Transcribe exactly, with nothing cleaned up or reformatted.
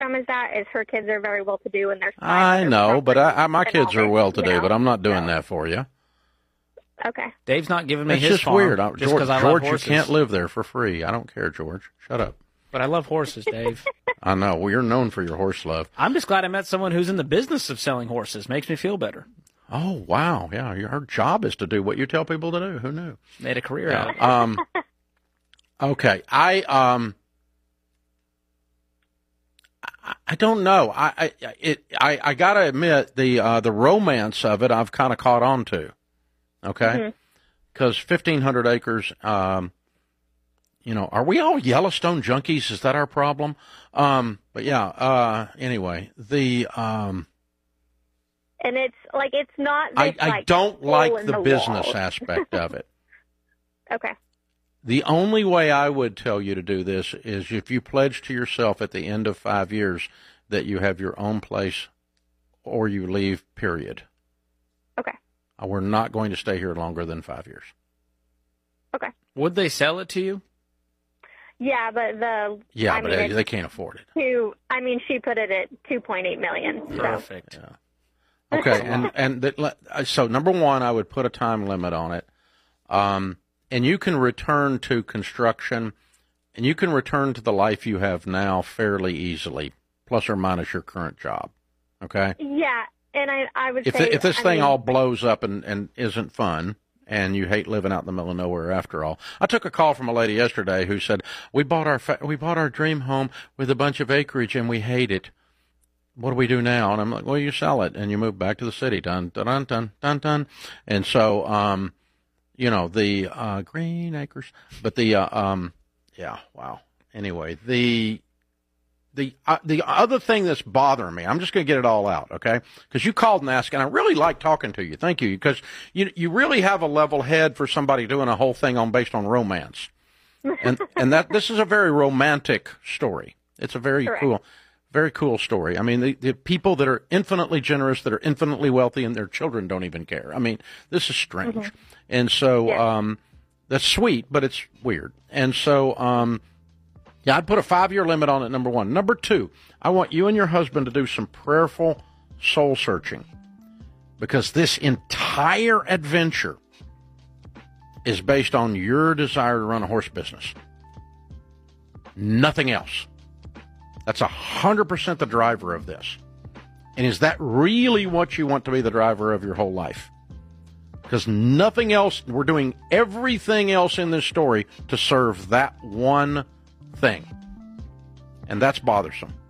from is that is her kids are very well to do and they're. I know, but I, I, my kids are well to do, you know? but I'm not doing so. that for you. Okay. Dave's not giving me It's his just farm weird. I, just George, 'cause I George love you horses. can't live there for free. I don't care, George. Shut up. But I love horses, Dave. I know. Well, you're known for your horse love. I'm just glad I met someone who's in the business of selling horses. Makes me feel better. Oh, wow. Yeah, your, her job is to do what you tell people to do. Who knew? Made a career Yeah. out of it. Um, okay. I um, I, I don't know. I I it I, I got to admit the uh, the romance of it I've kind of caught on to. Okay, because mm-hmm. fifteen hundred acres. Um, you know, are we all Yellowstone junkies? Is that our problem? Um, but yeah. Uh, anyway, the um. And it's like it's not. This, I, I like, don't like the, the business wall. aspect of it. Okay. The only way I would tell you to do this is if you pledge to yourself at the end of five years that you have your own place or you leave, period. Okay. We're not going to stay here longer than five years. Okay. Would they sell it to you? Yeah, but the yeah, I but mean, they, they can't afford it. Two, I mean, she put it at two point eight million. So. Perfect. Yeah. Okay, and and that, so number one, I would put a time limit on it, um, and you can return to construction, and you can return to the life you have now fairly easily, plus or minus your current job. Okay. Yeah, and I I would if say the, if this I thing mean, all blows up and, and isn't fun, and you hate living out in the middle of nowhere after all. I took a call from a lady yesterday who said we bought our fa- we bought our dream home with a bunch of acreage and we hate it. What do we do now? And I'm like, well, you sell it and you move back to the city. Dun, dun, dun, dun, dun, dun. And so, um, you know, the uh, Green Acres, but the, uh, um, yeah, wow. Anyway, the the uh, the other thing that's bothering me, I'm just going to get it all out, okay? Because you called and asked, and I really like talking to you. Thank you, because you you really have a level head for somebody doing a whole thing on based on romance, and and that this is a very romantic story. It's a very Correct. cool. Very cool story. I mean, the, the people that are infinitely generous, that are infinitely wealthy, and their children don't even care. I mean, this is strange. Mm-hmm. And so yeah. um, that's sweet, but it's weird. And so, um, yeah, I'd put a five-year limit on it, number one. Number two, I want you and your husband to do some prayerful soul searching, because this entire adventure is based on your desire to run a horse business. Nothing else. That's one hundred percent the driver of this. And is that really what you want to be the driver of your whole life? Because nothing else, we're doing everything else in this story to serve that one thing. And that's bothersome.